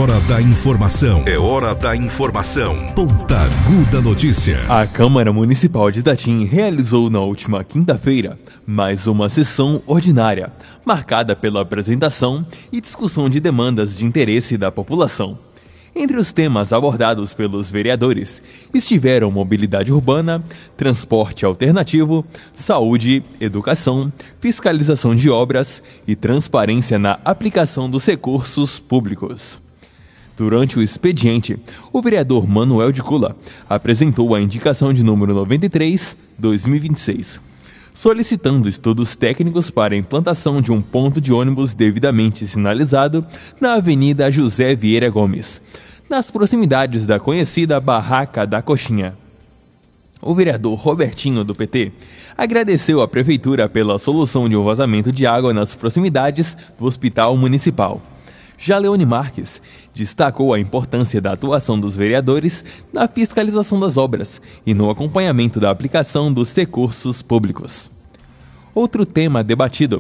hora da informação. É hora da informação. Ponta Aguda Notícias. A Câmara Municipal de Itatim realizou na última quinta-feira mais uma sessão ordinária, marcada pela apresentação e discussão de demandas de interesse da população. Entre os temas abordados pelos vereadores estiveram mobilidade urbana, transporte alternativo, saúde, educação, fiscalização de obras e transparência na aplicação dos recursos públicos. Durante o expediente, o vereador Manuel de Cula apresentou a indicação de número 93/2026, solicitando estudos técnicos para a implantação de um ponto de ônibus devidamente sinalizado na Avenida José Vieira Gomes, nas proximidades da conhecida Barraca da Coxinha. O vereador Robertinho, do PT, agradeceu à Prefeitura pela solução de um vazamento de água nas proximidades do Hospital Municipal. Já Leone Marques destacou a importância da atuação dos vereadores na fiscalização das obras e no acompanhamento da aplicação dos recursos públicos. Outro tema debatido